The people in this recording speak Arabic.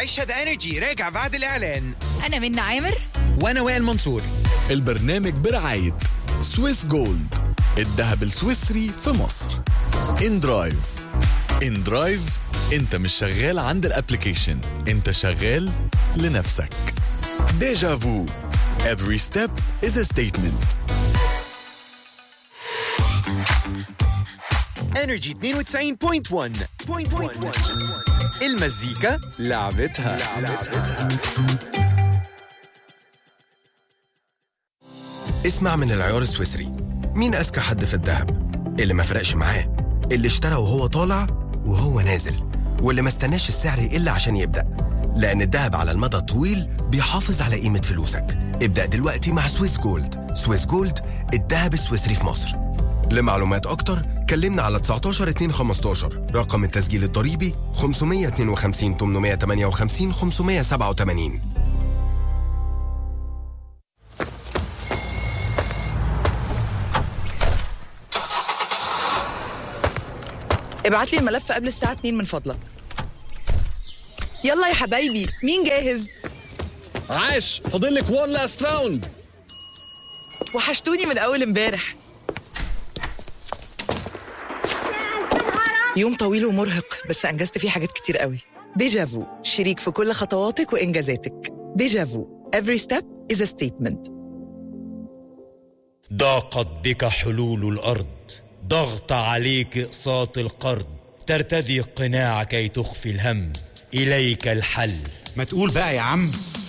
عيشها ذا انرجي راجع بعد الإعلان. أنا منى عامر. وأنا وائل منصور. البرنامج برعاية سويس جولد، الذهب السويسري في مصر. إندرايف. إندرايف، أنت مش شغال عند الابليكيشن، أنت شغال لنفسك. ديجا فو. Every step is a statement. انرجي 92.1 المزيكا لعبتها. اسمع من العيار السويسري. مين أذكى حد في الذهب؟ اللي ما فرقش معاه، اللي اشترى وهو طالع وهو نازل، واللي ما استناش السعر يقل عشان يبدأ. لأن الذهب على المدى الطويل بيحافظ على قيمة فلوسك. ابدأ دلوقتي مع سويس جولد. سويس جولد، الذهب السويسري في مصر. لمعلومات أكتر كلمنا على 19-2-15. رقم التسجيل الضريبي 552 858 587. ابعت لي الملف قبل الساعة 2 من فضلك. يلا يا حبايبي، مين جاهز؟ عاش، فاضلك وان لاست راوند. وحشتوني من أول امبارح. يوم طويل ومرهق بس أنجزت فيه حاجات كتير قوي. ديجافو، شريك في كل خطواتك وإنجازاتك. ديجافو. Every step is a statement. ضاقت بك حلول الأرض، ضغط عليك إقساط القرض، ترتدي القناع كي تخفي الهم، إليك الحل. ما تقول بقى يا عم.